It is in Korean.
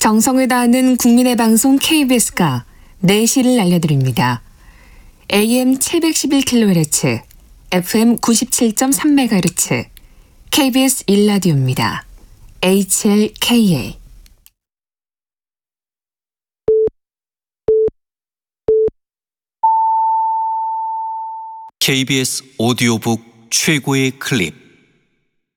정성을 다하는 국민의 방송 KBS가 4시를 알려드립니다. AM 711kHz, FM 97.3MHz, KBS 1라디오입니다. HLKA. KBS 오디오북 최고의 클립.